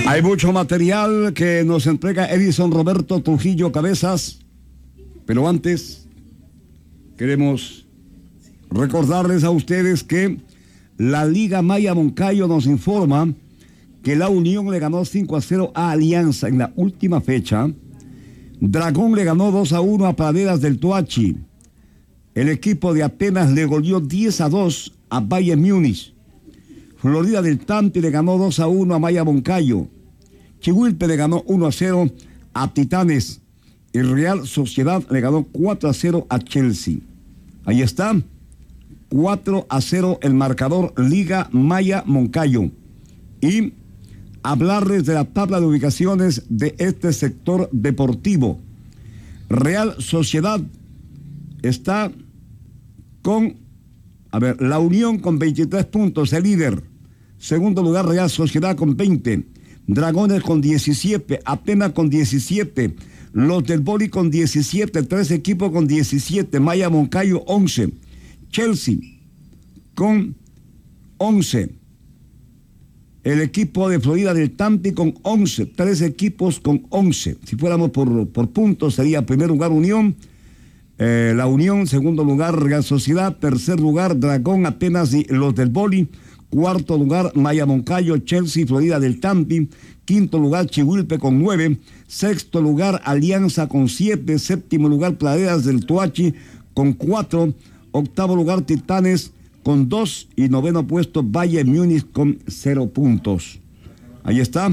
Hay mucho material que nos entrega Edison Roberto Trujillo Cabezas, pero antes queremos recordarles a ustedes que la Liga Maya Moncayo nos informa que la Unión le ganó 5-0 a Alianza en la última fecha. Dragón le ganó 2-1 a Praderas del Toachi. El equipo de Atenas le goleó 10-2 a Bayern Múnich. Florida del Tampi le ganó 2-1 a Maya Moncayo. Chihuilpe le ganó 1-0 a Titanes. Y Real Sociedad le ganó 4-0 a Chelsea. Ahí está, 4-0 el marcador Liga Maya Moncayo. Y hablarles de la tabla de ubicaciones de este sector deportivo. Real Sociedad está con, la Unión con 23 puntos, el líder. Segundo lugar, Real Sociedad con 20. Dragones con 17, Atenas con 17, los del Boli con 17, 3 equipos con 17, Maya Moncayo 11, Chelsea con 11, el equipo de Florida del Tampi con 11, 3 equipos con 11. Si fuéramos por puntos sería primer lugar Unión, la Unión, segundo lugar Real Sociedad, tercer lugar Dragón, Atenas y los del Boli. Cuarto lugar, Maya Moncayo, Chelsea, Florida del Tampi. Quinto lugar, Chihuilpe con 9. Sexto lugar, Alianza con 7. Séptimo lugar, Praderas del Toachi con 4. Octavo lugar, Titanes con 2. Y noveno puesto, Bayern Múnich con 0 puntos. Ahí está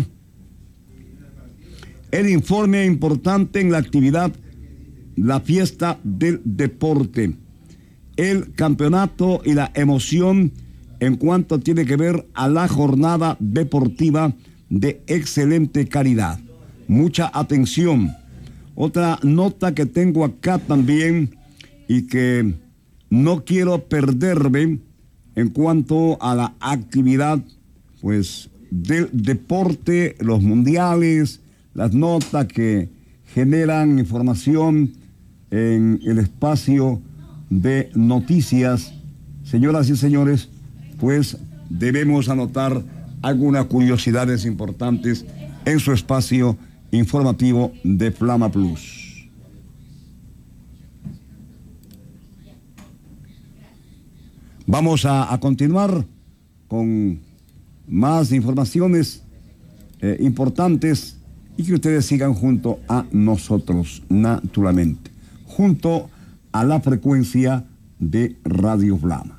el informe importante en la actividad, la fiesta del deporte. El campeonato y la emoción en cuanto tiene que ver a la jornada deportiva de excelente calidad. Mucha atención. Otra nota que tengo acá también y que no quiero perderme en cuanto a la actividad, pues, del deporte, los mundiales, las notas que generan información en el espacio de noticias. Señoras y señores, pues debemos anotar algunas curiosidades importantes en su espacio informativo de Flama Plus. Vamos a continuar con más informaciones importantes y que ustedes sigan junto a nosotros, naturalmente, junto a la frecuencia de Radio Flama.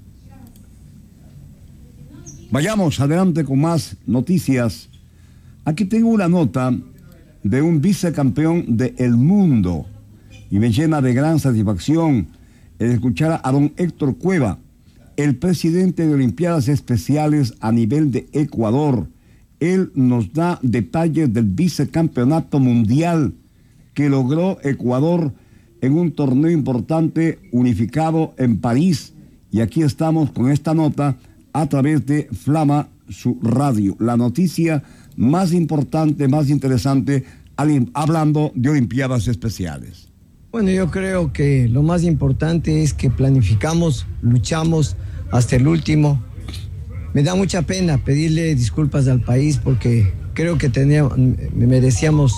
Vayamos adelante con más noticias. Aquí tengo una nota de un vicecampeón del mundo y me llena de gran satisfacción el escuchar a don Héctor Cueva, el presidente de Olimpiadas Especiales a nivel de Ecuador. Él nos da detalles del vicecampeonato mundial que logró Ecuador en un torneo importante unificado en París. Y aquí estamos con esta nota a través de Flama, su radio. La noticia más importante, más interesante, hablando de Olimpiadas Especiales. Bueno, yo creo que lo más importante es que planificamos, luchamos hasta el último. Me da mucha pena pedirle disculpas al país porque creo que merecíamos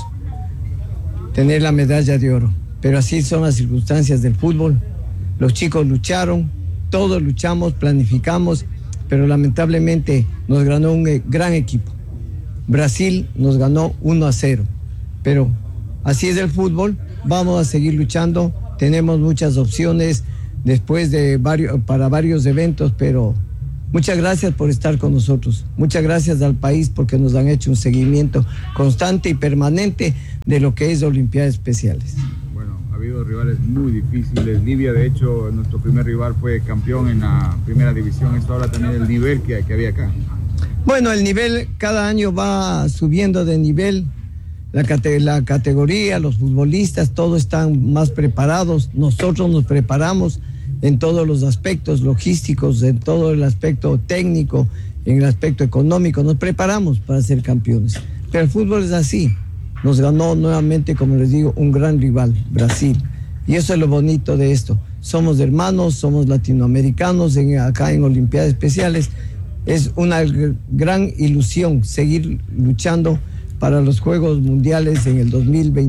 tener la medalla de oro. Pero así son las circunstancias del fútbol. Los chicos lucharon, todos luchamos, planificamos, pero lamentablemente nos ganó un gran equipo. Brasil nos ganó 1-0, pero así es el fútbol, vamos a seguir luchando, tenemos muchas opciones después de para varios eventos, pero muchas gracias por estar con nosotros, muchas gracias al país porque nos han hecho un seguimiento constante y permanente de lo que es Olimpiadas Especiales. Ha habido rivales muy difíciles. Libia, de hecho, nuestro primer rival fue campeón en la primera división. Esto habla también del nivel que había acá. Bueno, el nivel cada año va subiendo de nivel. La categoría, los futbolistas, todos están más preparados. Nosotros nos preparamos en todos los aspectos logísticos, en todo el aspecto técnico, en el aspecto económico. Nos preparamos para ser campeones. Pero el fútbol es así. Nos ganó nuevamente, como les digo, un gran rival, Brasil. Y eso es lo bonito de esto. Somos hermanos, somos latinoamericanos acá en Olimpiadas Especiales, Es una gran ilusión seguir luchando para los Juegos Mundiales en el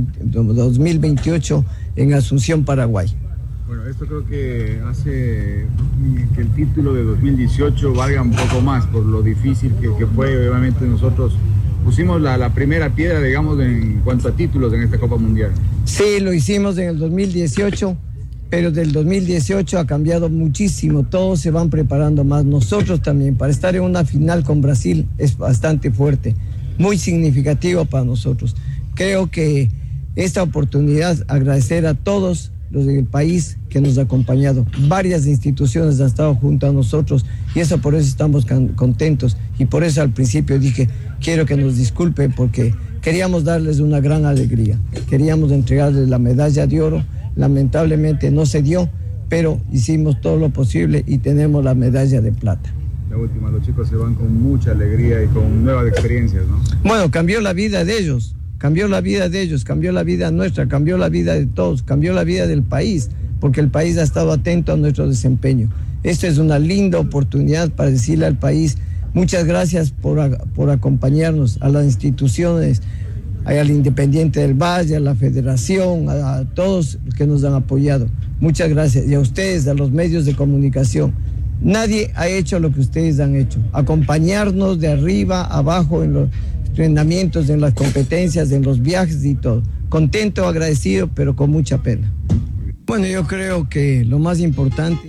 2028 en Asunción, Paraguay. Bueno, esto creo que hace que el título de 2018 valga un poco más por lo difícil que fue. Obviamente nosotros pusimos la primera piedra, digamos, en cuanto a títulos en esta Copa Mundial. Sí, lo hicimos en el 2018, pero del 2018 ha cambiado muchísimo. Todos se van preparando más. Nosotros también, para estar en una final con Brasil es bastante fuerte, muy significativo para nosotros. Creo que esta oportunidad, agradecer a todos los del país que nos han acompañado. Varias instituciones han estado junto a nosotros y eso por eso estamos contentos. Y por eso al principio dije, quiero que nos disculpen porque queríamos darles una gran alegría. Queríamos entregarles la medalla de oro. Lamentablemente no se dio, pero hicimos todo lo posible y tenemos la medalla de plata. La última, los chicos se van con mucha alegría y con nuevas experiencias, ¿no? Bueno, cambió la vida de ellos. Cambió la vida de ellos, cambió la vida nuestra, cambió la vida de todos, cambió la vida del país, porque el país ha estado atento a nuestro desempeño. Esto es una linda oportunidad para decirle al país, muchas gracias por acompañarnos, a las instituciones, al Independiente del Valle, a la Federación, a todos los que nos han apoyado. Muchas gracias. Y a ustedes, a los medios de comunicación. Nadie ha hecho lo que ustedes han hecho. Acompañarnos de arriba, abajo, en los entrenamientos, en las competencias, en los viajes y todo. Contento, agradecido, pero con mucha pena. Bueno, yo creo que lo más importante...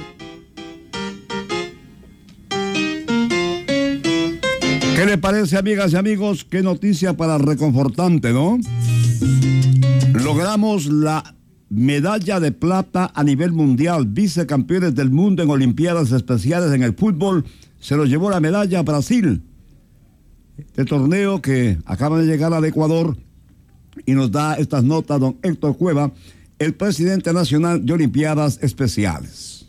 ¿Qué le parece, amigas y amigos? Qué noticia para reconfortante, ¿no? Logramos la medalla de plata a nivel mundial, vicecampeones del mundo en Olimpiadas Especiales en el fútbol. Se lo llevó la medalla a Brasil. Este torneo que acaba de llegar al Ecuador y nos da estas notas don Héctor Cueva, el presidente nacional de Olimpiadas Especiales.